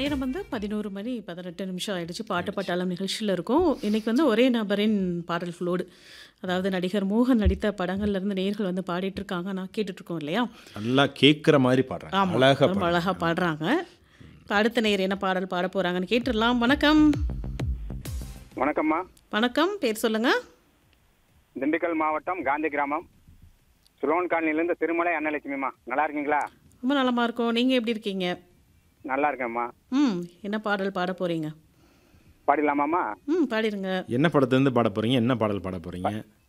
நேரம் வந்து 11 மணி 18 நிமிஷம் ஆயிடுச்சு. பாட்டு பட்டாளம் நிகழ்ச்சியில் இருக்கும். இன்னைக்கு வந்து ஒரே நபரின் பாடல்களோடு, அதாவது நடிகர் மோகன் நடித்த படங்கள்ல இருந்து நேயர்கள் வந்து பாடிட்டு இருக்காங்க. நான் கேட்டுட்டு இருக்கோம் இல்லையா? நல்லா கேட்குற மாதிரி பாடுறாங்க. ஆமா, அழகா ரொம்ப பாடுறாங்க. அழகா பாடுறாங்க. இப்ப அடுத்த நேயர் என்ன பாடல் பாட போறாங்கன்னு கேட்டுடலாம். வணக்கம். வணக்கம்மா. வணக்கம், பேர் சொல்லுங்க. திண்டுக்கல் மாவட்டம் காந்தி கிராமம் சுலோன் காலனிலேருந்து திருமலை அன்னலட்சுமிம்மா. நல்லா இருக்கீங்களா? ரொம்ப நலமா இருக்கோம். நீங்க எப்படி இருக்கீங்க? நல்லா இருக்கேம்மா. என்ன பாடல் பாட போறீங்க? பாடிடலாமாம்மா? பாடிருங்க. என்ன படத்துலேருந்து பாட போறீங்க? என்ன பாடல் பாட போறீங்க?